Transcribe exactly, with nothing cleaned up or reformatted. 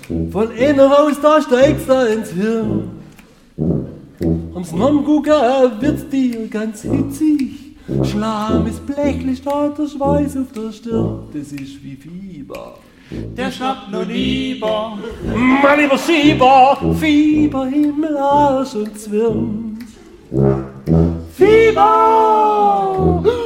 Von einer raus, da steigst du ins Hirn. Ums Nonnengucken wird's dir ganz hitzig. Schlamm ist blächlich, da der Schweiß auf der Stirn. Das ist wie Fieber. Der schnappt nur lieber. Mann, lieber Schieber, Fieber, Himmel, Arsch und Zwirn. Fieber!